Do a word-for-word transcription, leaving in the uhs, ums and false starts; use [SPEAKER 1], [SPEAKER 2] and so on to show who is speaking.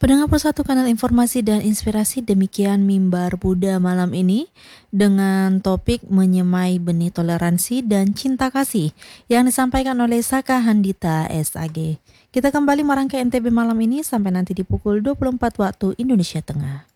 [SPEAKER 1] Pendengar Persatu Kanal Informasi dan Inspirasi, demikian Mimbar Buddha malam ini dengan topik Menyemai Benih Toleransi dan Cinta Kasih yang disampaikan oleh Saka Handita S A G. Kita kembali merangkai N T B malam ini sampai nanti di pukul dua puluh empat waktu Indonesia Tengah.